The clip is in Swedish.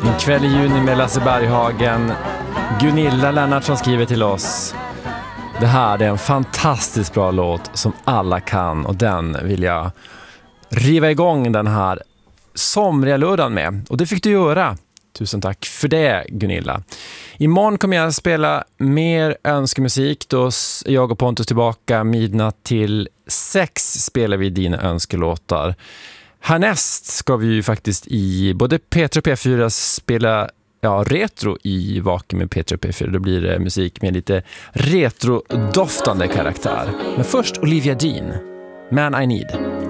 En kväll i juni med Lasse Berghagen. Gunilla Lennartsson skriver till oss: det här är en fantastiskt bra låt som alla kan, och den vill jag riva igång den här somriga lördagen med. Och det fick du göra. Tusen tack för det, Gunilla. Imorgon kommer jag spela mer önskemusik. Då är jag och Pontus tillbaka midnatt till 6 spelar vi dina önskelåtar. Härnäst ska vi ju faktiskt i både P3 och P4 spela retro i Vaken med P3 och P4. Då blir det musik med lite retro-doftande karaktär. Men först Olivia Dean, Man I Need.